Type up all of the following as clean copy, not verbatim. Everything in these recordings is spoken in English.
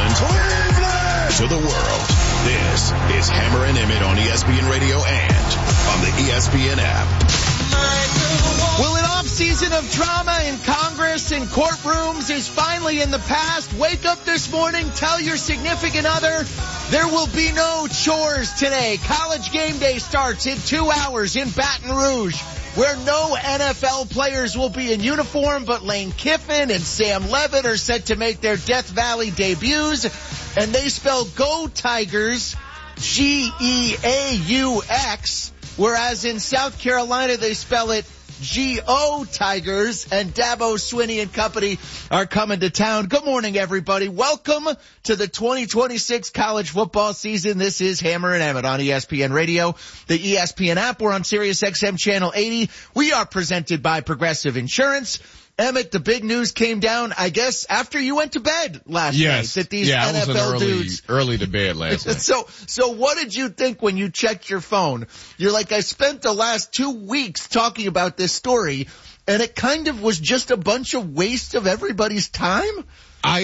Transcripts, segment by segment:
Cleveland to the world. This is Hammer and Emmett on ESPN Radio and on the ESPN app. Well, an off-season of drama in Congress and courtrooms is finally in the past. Wake up this morning, tell your significant other there will be no chores today. College game day starts in 2 hours in Baton Rouge, where no NFL players will be in uniform, but Lane Kiffin and Sam Levitt are set to make their Death Valley debuts, and they spell Go Tigers, Geaux, whereas in South Carolina they spell it G-O Tigers, and Dabo Swinney and company are coming to town. Good morning, everybody. Welcome to the 2026 college football season. This is Hammer and Emmett on ESPN Radio, the ESPN app. We're on Sirius XM Channel 80. We are presented by Progressive Insurance. Emmett, the big news came down, I guess, after you went to bed last night. That these NFL dudes. Early to bed last night. So what did you think when you checked your phone? You're like, I spent the last 2 weeks talking about this story, and it kind of was just a bunch of waste of everybody's time. I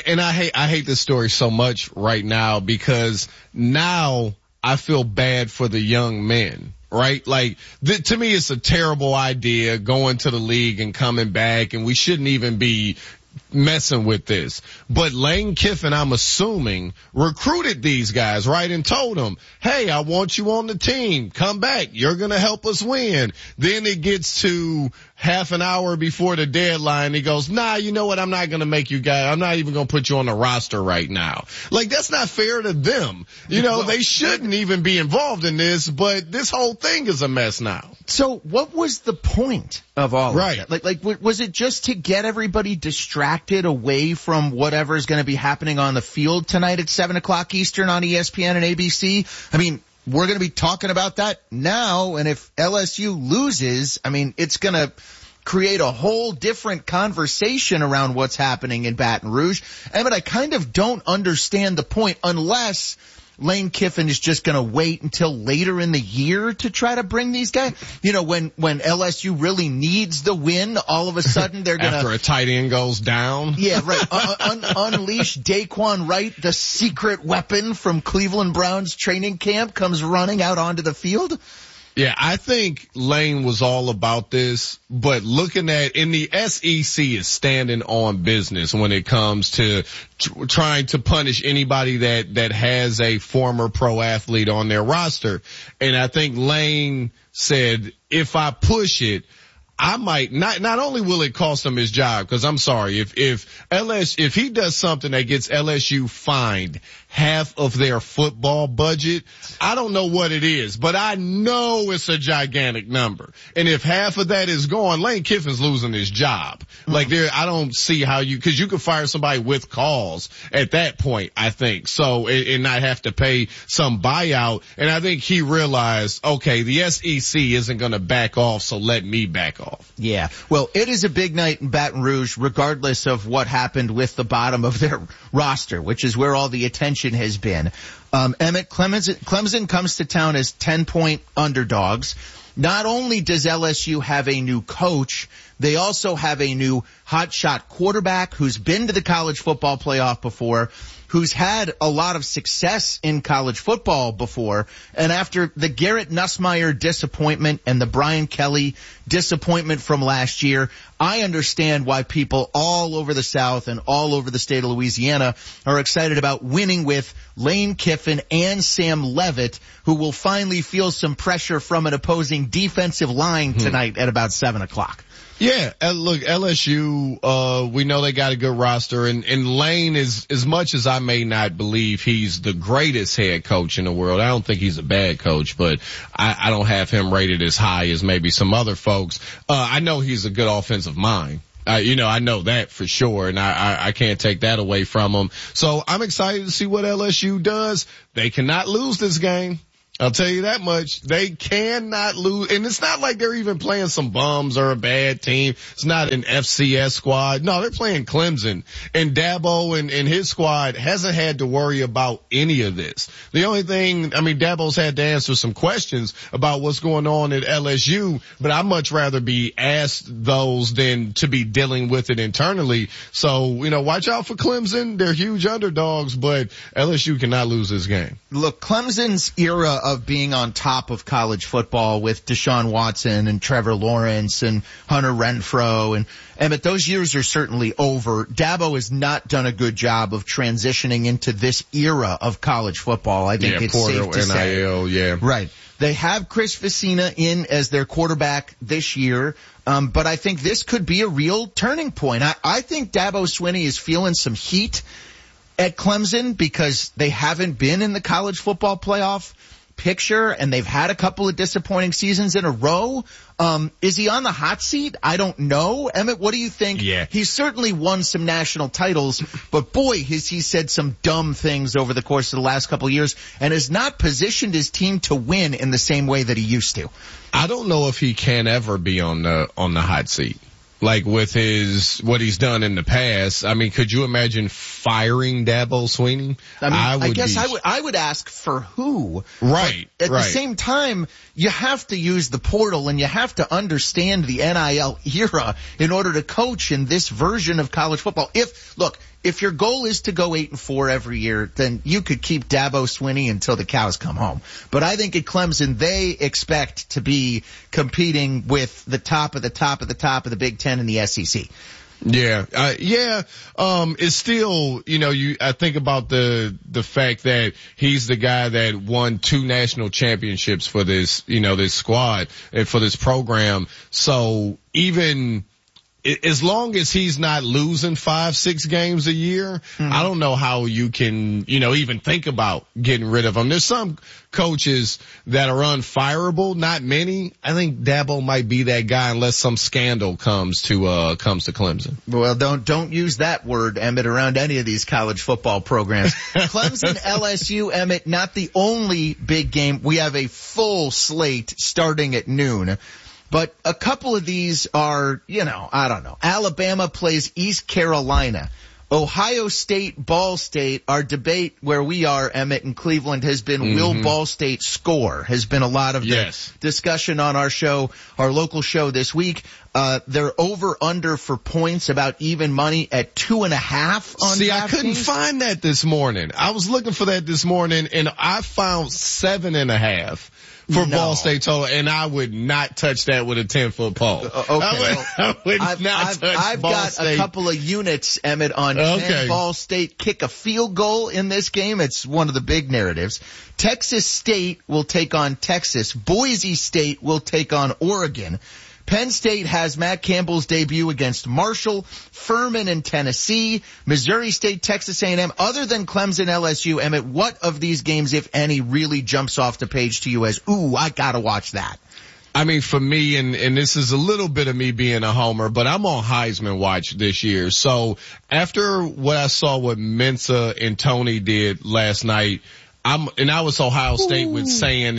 hate this story so much right now because now I feel bad for the young men. Right? Like, to me, it's a terrible idea going to the league and coming back, and we shouldn't even be messing with this. But Lane Kiffin, I'm assuming, recruited these guys, right? And told them, hey, I want you on the team. Come back. You're going to help us win. Then it gets to half an hour before the deadline. He goes, nah, you know what? I'm not going to make you guys. I'm not even going to put you on the roster right now. Like, that's not fair to them. You know, they shouldn't even be involved in this, but this whole thing is a mess now. So what was the point of all of that? Like, was it just to get everybody distracted away from whatever's going to be happening on the field tonight at 7 o'clock Eastern on ESPN and ABC? I mean, we're going to be talking about that now, and if LSU loses, I mean, it's going to create a whole different conversation around what's happening in Baton Rouge. Emmett, I kind of don't understand the point unless Lane Kiffin is just going to wait until later in the year to try to bring these guys. You know, when LSU really needs the win, all of a sudden they're going to... After a tight end goes down. Yeah, right. Unleash Daquan Wright, the secret weapon from Cleveland Browns training camp, comes running out onto the field. Yeah, I think Lane was all about this, but looking at, and the SEC is standing on business when it comes to trying to punish anybody that has a former pro athlete on their roster. And I think Lane said, if I push it, I might not only will it cost him his job, because I'm sorry, if he does something that gets LSU fined half of their football budget, I don't know what it is, but I know it's a gigantic number. And if half of that is gone, Lane Kiffin's losing his job. Like I don't see how cause you could fire somebody with cause at that point, I think. So, and not have to pay some buyout. And I think he realized, okay, the SEC isn't going to back off, so let me back off. Yeah. Well, it is a big night in Baton Rouge, regardless of what happened with the bottom of their roster, which is where all the attention has been. Emmett, Clemson comes to town as 10-point underdogs. Not only does LSU have a new coach, they also have a new hotshot quarterback who's been to the college football playoff before, who's had a lot of success in college football before. And after the Garrett Nussmeier disappointment and the Brian Kelly disappointment from last year, I understand why people all over the South and all over the state of Louisiana are excited about winning with Lane Kiffin and Sam Levitt, who will finally feel some pressure from an opposing defensive line tonight at about 7 o'clock. Yeah, look, LSU, we know they got a good roster, and Lane is, as much as I may not believe he's the greatest head coach in the world, I don't think he's a bad coach, but I don't have him rated as high as maybe some other folks. I know he's a good offensive mind. I know that for sure, and I can't take that away from him. So I'm excited to see what LSU does. They cannot lose this game. I'll tell you that much. They cannot lose. And it's not like they're even playing some bums or a bad team. It's not an FCS squad. No, they're playing Clemson. And Dabo and his squad hasn't had to worry about any of this. The only thing, Dabo's had to answer some questions about what's going on at LSU, but I'd much rather be asked those than to be dealing with it internally. So, watch out for Clemson. They're huge underdogs, but LSU cannot lose this game. Look, Clemson's era of being on top of college football with Deshaun Watson and Trevor Lawrence and Hunter Renfrow and those years are certainly over. Dabo has not done a good job of transitioning into this era of college football. I think it's safe to say. NIL, yeah. Right. They have Chris Vecina in as their quarterback this year. But I think this could be a real turning point. I think Dabo Swinney is feeling some heat at Clemson because they haven't been in the college football playoff picture and they've had a couple of disappointing seasons in a row. Is he on the hot seat? I don't know. Emmett, what do you think? Yeah. He's certainly won some national titles, but boy, has he said some dumb things over the course of the last couple of years and has not positioned his team to win in the same way that he used to. I don't know if he can ever be on the hot seat. Like with what he's done in the past. Could you imagine firing Dabo Swinney? I would ask for who. Right. But at the same time, you have to use the portal and you have to understand the NIL era in order to coach in this version of college football. If your goal is to go 8-4 every year, then you could keep Dabo Swinney until the cows come home. But I think at Clemson, they expect to be competing with the top of the top of the top of the Big Ten and the SEC. Yeah. It's still, I think about the fact that he's the guy that won 2 national championships for this, this squad and for this program. So even, as long as he's not losing 5-6 games a year, I don't know how you can, even think about getting rid of him. There's some coaches that are unfireable, not many. I think Dabo might be that guy unless some scandal comes to Clemson. Well, don't use that word, Emmett, around any of these college football programs. Clemson, LSU, Emmett, not the only big game. We have a full slate starting at noon. But a couple of these are, I don't know. Alabama plays East Carolina. Ohio State, Ball State. Our debate where we are, Emmett, in Cleveland has been will Ball State score? Has been a lot of the discussion on our show, our local show this week. They're over under for points, about even money at 2.5 on See, I couldn't find that this morning. I was looking for that this morning and I found 7.5. For Ball State total, and I would not touch that with a 10-foot pole. Okay. I've got a couple of units, Emmett, on can Ball State kick a field goal in this game? It's one of the big narratives. Texas State will take on Texas. Boise State will take on Oregon. Penn State has Matt Campbell's debut against Marshall, Furman and Tennessee, Missouri State, Texas A&M. Other than Clemson, LSU, Emmett, what of these games, if any, really jumps off the page to you as, ooh, I gotta watch that? For me, and this is a little bit of me being a homer, but I'm on Heisman watch this year. So after what I saw what Mensa and Tony did last night, I was Ohio State with saying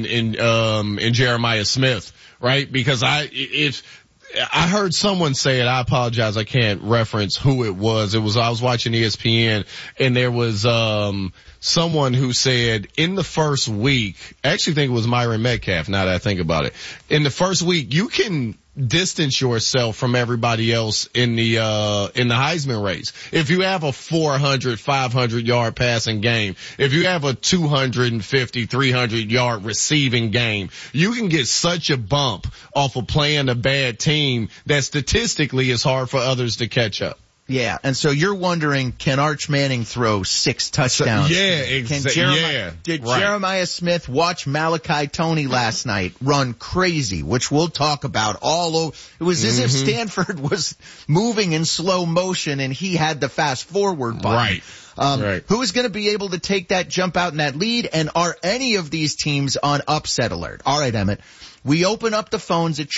in Jeremiah Smith, right? Because I heard someone say it. I apologize. I can't reference who it was. I was watching ESPN and there was, someone who said in the first week, I actually think it was Myron Metcalf now that I think about it. In the first week, you can distance yourself from everybody else in the Heisman race. If you have a 400, 500 yard passing game, if you have a 250, 300 yard receiving game, you can get such a bump off of playing a bad team that statistically is hard for others to catch up. Yeah, and so you're wondering, can Arch Manning throw 6 touchdowns? Did Jeremiah Smith watch Malachi Toney last night run crazy, which we'll talk about all over? It was as if Stanford was moving in slow motion and he had the fast forward button. Right. Who is going to be able to take that jump out in that lead? And are any of these teams on upset alert? All right, Emmett. We open up the phones at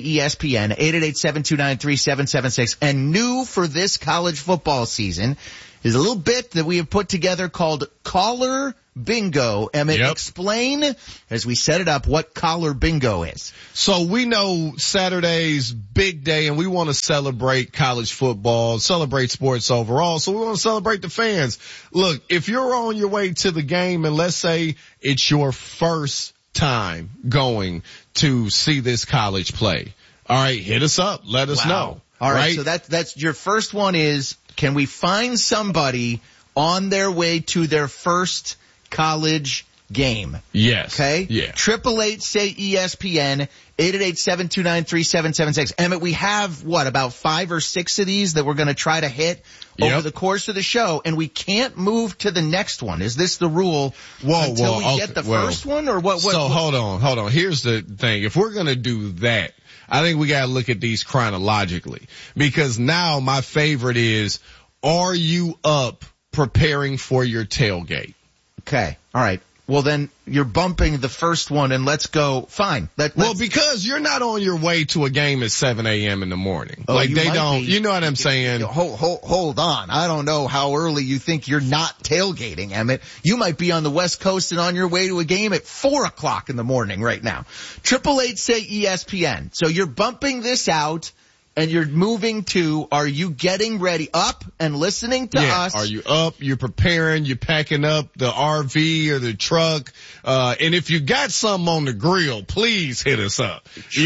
888-SAY-ESPN, 888-729-3776. And new for this college football season is a little bit that we have put together called Caller Bingo. Emmett, explain, as we set it up, what Caller Bingo is. So we know Saturday's big day, and we want to celebrate college football, celebrate sports overall. So we want to celebrate the fans. Look, if you're on your way to the game, and let's say it's your first time going to see this college play, all right, hit us up. Let us know. All right. So that's your first one is, can we find somebody on their way to their first college game? Yes. Okay? Yeah. 888-SAY-ESPN, 888-729-3776. Emmett, we have, about 5 or 6 of these that we're going to try to hit over the course of the show, and we can't move to the next one. Is this the rule until we get the first one, or what? So hold on. Here's the thing. If we're going to do that, I think we got to look at these chronologically, because now my favorite is, are you up preparing for your tailgate? Okay. All right. Well, then you're bumping the first one, and let's go. Fine. Because you're not on your way to a game at 7 a.m. in the morning. Oh, like they don't, you know what I'm saying? Hold on. I don't know how early you think you're not tailgating, Emmett. You might be on the West Coast and on your way to a game at 4 o'clock in the morning right now. 888-SAY-ESPN. So you're bumping this out. And you're moving to, are you getting ready up and listening to us? Are you up? You're preparing, you're packing up the RV or the truck. And if you got something on the grill, please hit us up.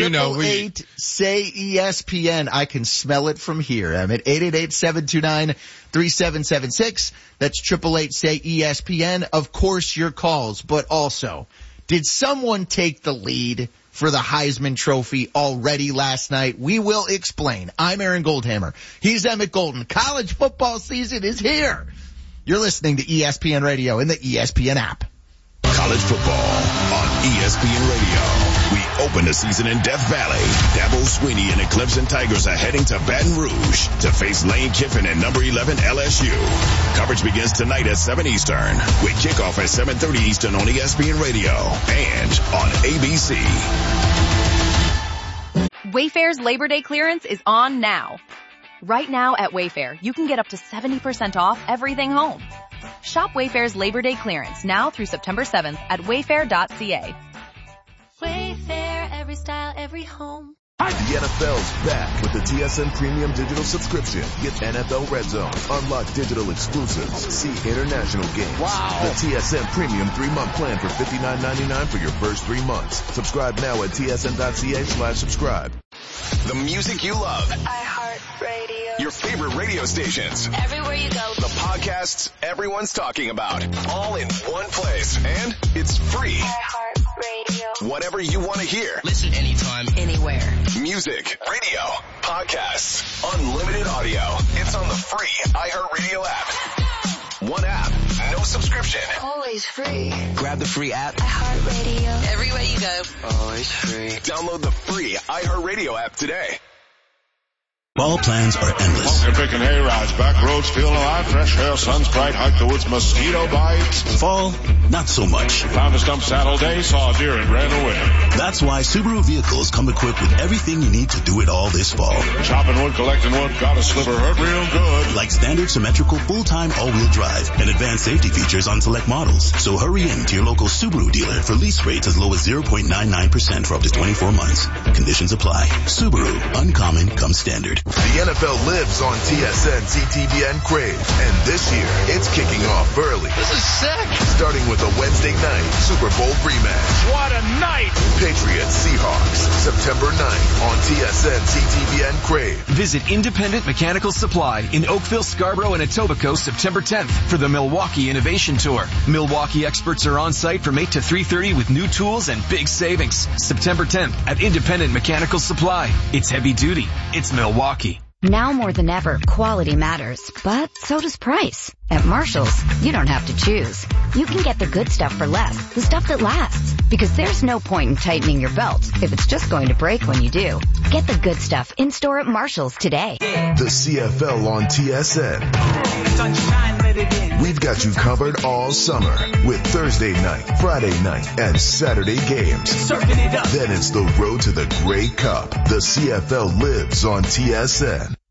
888-SAY-ESPN. I can smell it from here. I'm at 888-729-3776. That's 888-SAY-ESPN. Of course, your calls, but also, did someone take the lead for the Heisman Trophy already last night? We will explain. I'm Aaron Goldhammer. He's Emmett Golden. College football season is here. You're listening to ESPN Radio in the ESPN app. College football on ESPN Radio. We open the season in Death Valley. Dabo Swinney and the Clemson Tigers are heading to Baton Rouge to face Lane Kiffin and number 11 LSU. Coverage begins tonight at 7 Eastern with kickoff at 7:30 Eastern on ESPN Radio and on ABC. Wayfair's Labor Day clearance is on now. Right now at Wayfair, you can get up to 70% off everything home. Shop Wayfair's Labor Day clearance now through September 7th at wayfair.ca. Wayfair, every style, every home. The NFL's back with the TSN Premium Digital Subscription. Get NFL Red Zone, unlock digital exclusives, see international games. Wow. The TSN Premium 3-month plan for $59.99 for your first 3 months. Subscribe now at tsn.ca/subscribe. The music you love. iHeartRadio. Your favorite radio stations. Everywhere you go. The podcasts everyone's talking about. All in one place. And it's free. iHeartRadio. Whatever you want to hear. Listen anytime, anywhere. Music, radio, podcasts, unlimited audio. It's on the free iHeartRadio app. One app, no subscription. Always free. Grab the free app. iHeartRadio. Everywhere you go. Always free. Download the free iHeartRadio app today. Ball plans are endless. Pumpkin picking hay rides, back roads feel alive, fresh air, sun's bright, hike the woods, mosquito bites. Fall, not so much. Found a stump saddle day, saw a deer and ran away. That's why Subaru vehicles come equipped with everything you need to do it all this fall. Chopping wood, collecting wood, got a sliver hurt real good. Like standard symmetrical full-time all-wheel drive and advanced safety features on select models. So hurry in to your local Subaru dealer for lease rates as low as 0.99% for up to 24 months. Conditions apply. Subaru, uncommon comes standard. The NFL lives on TSN, CTVN Crave. And this year, it's kicking off early. This is sick. Starting with a Wednesday night Super Bowl rematch. What a night! Patriots Seahawks, September 9th on TSN, CTVN Crave. Visit Independent Mechanical Supply in Oakville, Scarborough, and Etobicoke September 10th for the Milwaukee Innovation Tour. Milwaukee experts are on site from 8 to 3:30 with new tools and big savings. September 10th at Independent Mechanical Supply. It's heavy duty. It's Milwaukee. Now more than ever, quality matters, but so does price. At Marshall's, you don't have to choose. You can get the good stuff for less, the stuff that lasts. Because there's no point in tightening your belt if it's just going to break when you do. Get the good stuff in-store at Marshall's today. The CFL on TSN. We've got you covered all summer with Thursday night, Friday night, and Saturday games. Then it's the road to the Grey Cup. The CFL lives on TSN.